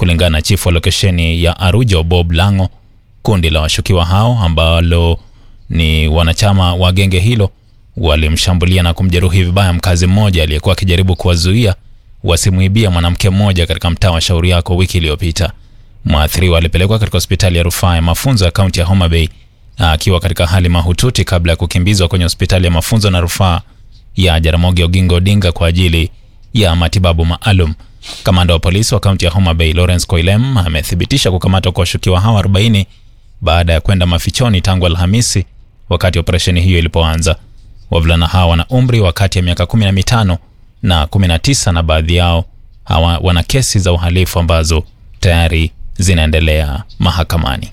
Kulingana na chifu wa lokesheni ya Arujo Bob Lango, kundi la washukiwa hao ambalo ni wanachama wa genge hilo walimshambulia na kumjeruhi vibaya mkazi mmoja aliyekuwa akijaribu kuwazuia wasimuibia mwanamke mmoja katika mtaa wa Shauri Yako wiki iliyopita. Mwathiriwa alipelekwa katika hospitali ya rufaa ya mafunzo ya kaunti ya Homa Bay akiwa katika hali mahututi kabla ya kukimbizwa kwenye hospitali ya mafunzo na rufaa ya Jaramogi Oginga Odinga kwa ajili ya matibabu maalum. Kamanda wa polisi wa kaunti ya Homa Bay Lawrence Koilem amethibitisha kukamatwa kwa washukiwa hao 40 baada ya kwenda mafichoni tangu Alhamisi wakati operesheni hiyo ilipoanza. Wavulana hao wana umri wa kati ya miaka 15 na 19 na baadhi yao wana kesi za uhalifu ambazo tayari zinaendelea mahakamani.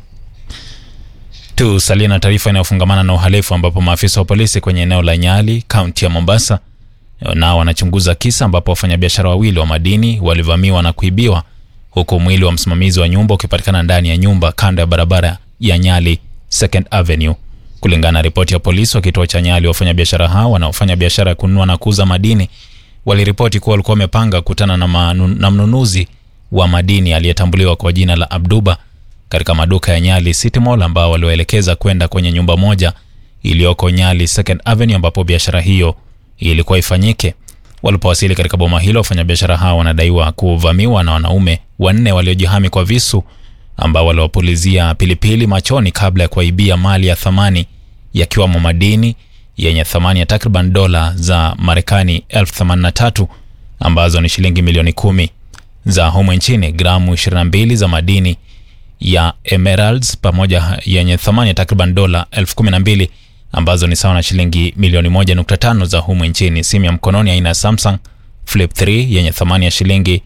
Tusalie na taarifa inayofungamana na uhalifu ambapo maafisa wa polisi kwenye eneo la Nyali, kaunti ya Mombasa, nao wanachunguza kisa ambapo wafanyabiashara wawili wa madini walivamiwa na kuibiwa huku mwili wa msimamizi wa nyumba ukipatikana ndani ya nyumba kando ya barabara ya Nyali Second Avenue. Kulingana na ripoti ya polisi wa kituo cha Nyali, wafanyabiashara hao wanaofanya biashara ya kununua na kuuza madini waliripoti kuwa walikuwa wamepanga kukutana na mnunuzi wa madini aliyetambuliwa kwa jina la Abduba katika maduka ya Nyali City Mall, ambao waliwaelekeza kwenda kwenye nyumba moja iliyoko Nyali Second Avenue ambapo biashara hiyo ilikuwa ifanyike. Walipowasili katika boma hilo, wafanyabiashara hao wanadaiwa kuvamiwa na wanaume 4 waliojihami kwa visu ambao waliwapulizia pilipili machoni kabla ya kuibia mali ya thamani yakiwamo madini yenye thamani ya takriban dola za Marekani 83,000 ambazo ni shilingi milioni 10 za humu nchini, gramu 22 za madini ya emeralds pamoja yenye thamani ya takriban dola 12,000 ambazo ni sawa na shilingi milioni 1.5 za humu nchini, simu ya mkononi aina ya Samsung Flip 3 yenye thamani ya shilingi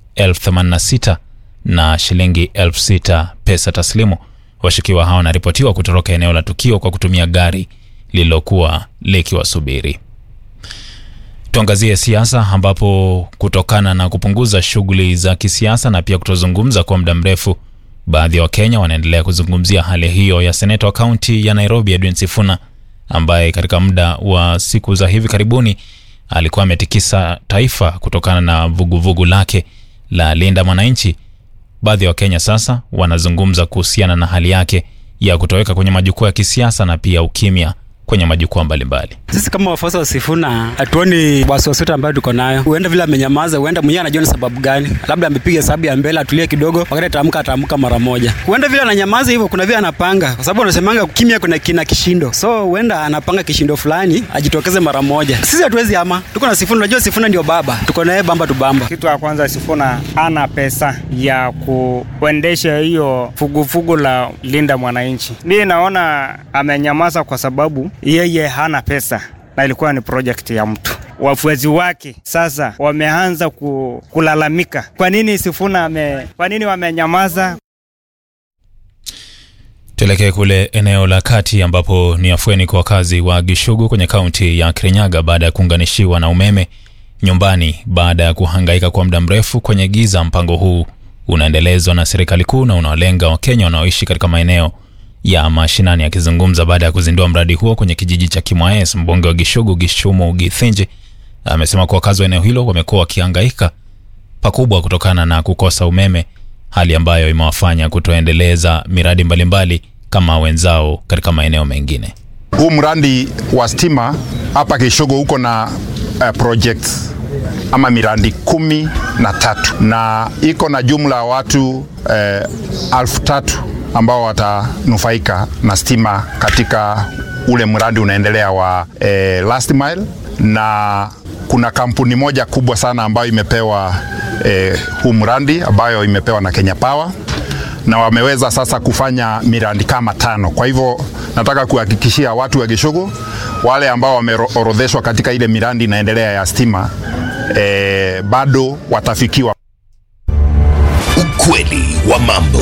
86,000 na shilingi 6,000 pesa taslimu. Washukiwa hao wanaripotiwa kutoroka eneo la tukio kwa kutumia gari lililokuwa likiwasubiri. Tuangazie siasa ambapo kutokana na kupunguza shughuli za kisiasa na pia kutozungumza kwa muda mrefu, baadhi ya Wakenya wanaendelea kuzungumzia hali hiyo ya seneta wa kaunti ya Nairobi Edwin Sifuna, ambaye katika muda wa siku za hivi karibuni alikuwa ametikisa taifa kutokana na vuguvugu lake la Linda Mwananchi. Baadhi ya Wakenya sasa wanazungumza kuhusiana na hali yake ya kutoweka kwenye majukwaa ya kisiasa na pia ukimya kwenye majukwaa mbalimbali. Sisi kama wafuasi wa Sifuna hatuoni wasiwasi ambayo tuko nayo. Huenda vile amenyamaza, huenda mwenyewe anajua ni sababu gani. Labda amepiga hesabu ya mbele, atulie kidogo, wakati ataamka mara moja. Huenda vile ananyamaza hivyo kuna vile anapanga, kwa sababu anasemanga kimya kuna kishindo. So huenda anapanga kishindo fulani ajitokeze mara moja. Sisi hatuwezi ama. Tuko na Sifuna, unajua Sifuna ndio baba. Tuko naye bamba tu bamba. Kitu ya kwanza, Sifuna ana pesa ya kuendesha hiyo fugufugu la Linda Mwananchi. Mimi naona amenyamaza kwa sababu yeye hana pesa na ilikuwa ni project ya mtu. Wafuasi wake sasa wameanza kulalamika. Kwa nini Sifuna kwa nini wamenyamaza? Tuelekee kule eneo la kati ambapo ni afueni kwa wakazi wa Gishugu kwenye kaunti ya Kirinyaga baada ya kuunganishiwa na umeme nyumbani baada ya kuhangaika kwa muda mrefu kwenye giza. Mpango huu unaendelezwa na serikali kuu na unawalenga Wakenya wanaoishi katika maeneo ya mashinani. Akizungumza baada ya kuzindua mradi huo kwenye kijiji cha Kimwaes, mbunge wa Gishugu Gishumu Githinji amesema kuwa wakazi wa eneo hilo wamekuwa wakihangaika pakubwa kutokana na kukosa umeme, hali ambayo imewafanya kutoendeleza miradi mbalimbali kama wenzao katika maeneo mengine. Huu mradi wa stima hapa Gishugu uko na projects ama miradi 13 na iko na jumla ya watu 3,000 ambao watanufaika na stima katika ule mradi unaendelea wa last mile, na kuna kampuni moja kubwa sana ambayo imepewa huu mradi ambayo imepewa na Kenya Power, na wameweza sasa kufanya miradi kama 5. Kwa hivyo nataka kuhakikishia watu wa Gishugu wale ambao wameorodheshwa katika ile miradi inaendelea ya stima bado watafikiwa. Ukweli wa mambo.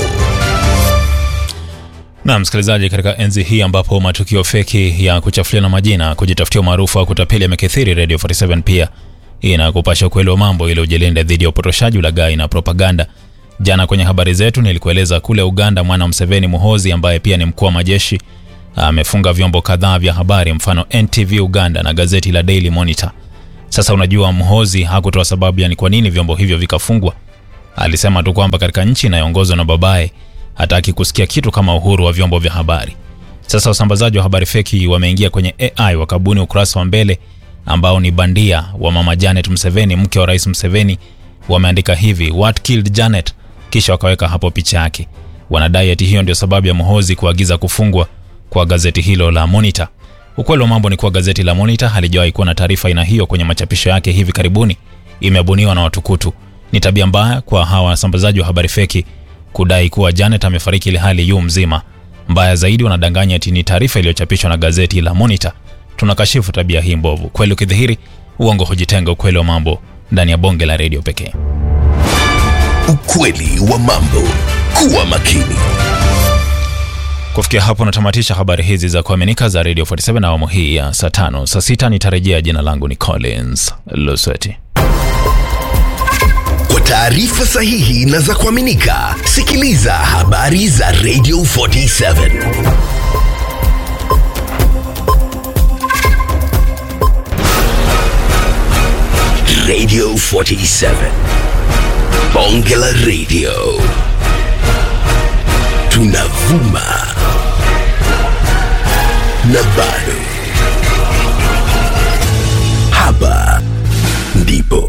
Na msikilizaji, katika enzi hii ambapo matukio feki ya kuchafuliana majina, kujitafutia maarufu au kutapeli yamekithiri, Radio 47 pia inakupasha ukweli wa mambo ili ujilinde dhidi ya upotoshaji, ulaghai na propaganda. Jana kwenye habari zetu nilikueleza kule Uganda mwana Museveni Muhoozi ambaye pia ni mkuu wa majeshi amefunga vyombo kadhaa vya habari, mfano NTV Uganda na gazeti la Daily Monitor. Sasa unajua Muhoozi hakutoa sababu yani kwa nini vyombo hivyo vikafungwa. Alisema tu kwamba katika nchi inayoongozwa na babaye hataki kusikia kitu kama uhuru wa vyombo vya habari. Sasa wasambazaji wa habari feki wameingia kwenye AI wakabuni ukurasa wa mbele ambao ni bandia wa Mama Janet Museveni, mke wa Rais Museveni. Wameandika hivi, what killed Janet, kisha wakaweka hapo picha yake. Wanadai eti hiyo ndio sababu ya Muhoozi kuagiza kufungwa kwa gazeti hilo la Monitor. Ukweli wa mambo ni kuwa gazeti la Monitor halijawahi kuwa na taarifa aina hiyo kwenye machapisho yake hivi karibuni. Imebuniwa na watukutu. Ni tabia mbaya kwa hawa wasambazaji wa habari feki kudai kuwa Janet amefariki ili hali yu mzima. Mbaya zaidi, wanadanganya eti ni taarifa iliyochapishwa na gazeti la Monitor. Tunakashifu tabia hii mbovu. Kweli ukidhihiri, uongo hujitenga. Ukweli wa mambo ndani ya bonge la redio pekee. Ukweli wa mambo. Kuwa makini. Kufikia hapo natamatisha habari hizi za kuaminika za Radio 47 na awamu hii ya saa 5. Saa 6 nitarejea. Jina langu ni Collins Lusweti. Kwa taarifa sahihi na za kuaminika, sikiliza habari za Radio 47. Radio 47. Bonge la Radio. Tunavuma na bado. Hapa ndipo.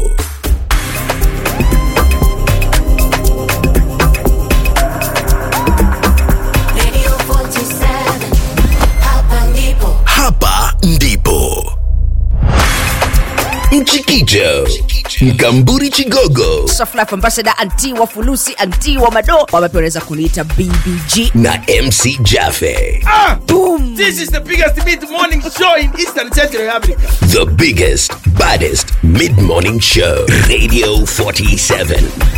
Radio 47. Hapa ndipo. Hapa ndipo. Mchikicho, Mkamburi Chigogo Soflife Ambassador anti wa Fulusi anti wa Mado wamepeweza kuliita BBG na MC Jaffe. Boom. This is the biggest mid-morning show in Eastern Central Africa. The biggest, baddest mid-morning show. Radio 47.